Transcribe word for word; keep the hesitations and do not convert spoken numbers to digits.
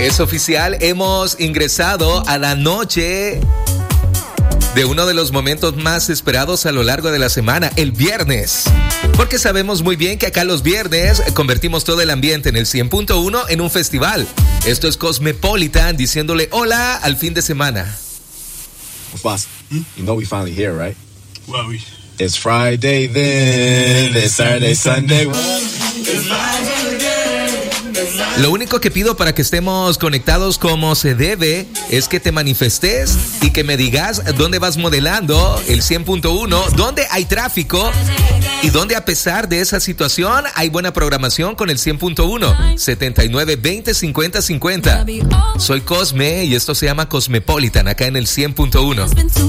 Es oficial, hemos ingresado a la noche de uno de los momentos más esperados a lo largo de la semana, el viernes. Porque sabemos muy bien que acá los viernes convertimos todo el ambiente en el cien punto uno en un festival. Esto es Cosmopolitan diciéndole hola al fin de semana. Boss, hmm? You know we finally here, right? Well, we... It's Friday then, it's Saturday, Sunday. It's Lo único que pido para que estemos conectados como se debe es que te manifestes y que me digas dónde vas modelando el cien punto uno, dónde hay tráfico y dónde a pesar de esa situación hay buena programación con el cien punto uno. setenta y nueve, veinte, cincuenta, cincuenta. Soy Cosme y esto se llama Cosmopolitan acá en el cien punto uno.